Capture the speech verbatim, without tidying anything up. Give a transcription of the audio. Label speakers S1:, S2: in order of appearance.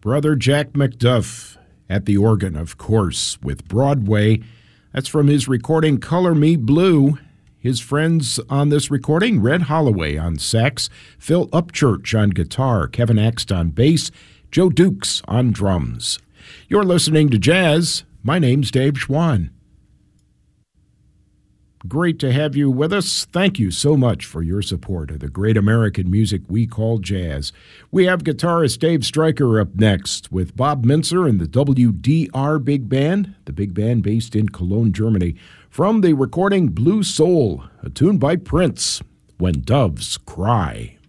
S1: Brother Jack McDuff at the organ, of course, with Broadway. That's from his recording Color Me Blue. His friends on this recording, Red Holloway on sax, Phil Upchurch on guitar, Kevin Axt on bass, Joe Dukes on drums. You're listening to Jazz. My name's Dave Schwann. Great to have you with us. Thank you so much for your support of the great American music we call jazz. We have guitarist Dave Stryker up next with Bob Mintzer and the W D R Big Band, the big band based in Cologne, Germany, from the recording Blue Soul, a tune by Prince, When Doves Cry.